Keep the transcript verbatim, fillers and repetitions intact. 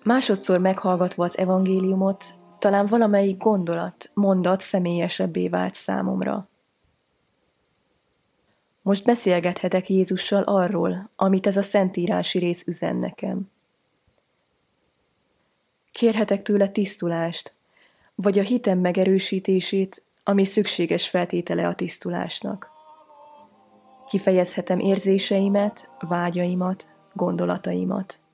Másodszor meghallgatva az evangéliumot, talán valamelyik gondolat, mondat személyesebbé vált számomra. Most beszélgethetek Jézussal arról, amit ez a szentírási rész üzen nekem. Kérhetek tőle tisztulást, vagy a hitem megerősítését, ami szükséges feltétele a tisztulásnak. Kifejezhetem érzéseimet, vágyaimat, gondolataimat.